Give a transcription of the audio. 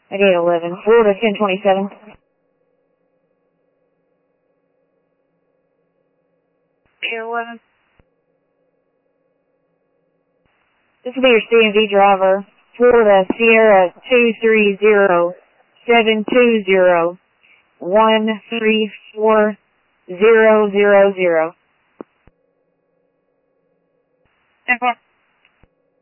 at 811, Florida 1027. 811. This will be your CMV driver, Florida Sierra 230-720-134-000. 10-4.